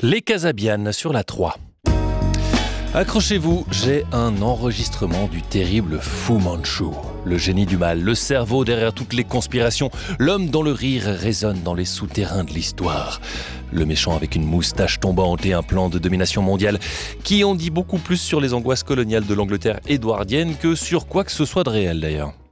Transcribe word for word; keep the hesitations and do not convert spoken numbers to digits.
Les Casabiannes sur la trois. Accrochez-vous, j'ai un enregistrement du terrible Fu Manchu. Le génie du mal, le cerveau derrière toutes les conspirations, l'homme dont le rire résonne dans les souterrains de l'histoire. Le méchant avec une moustache tombante et un plan de domination mondiale qui en dit beaucoup plus sur les angoisses coloniales de l'Angleterre édouardienne que sur quoi que ce soit de réel d'ailleurs.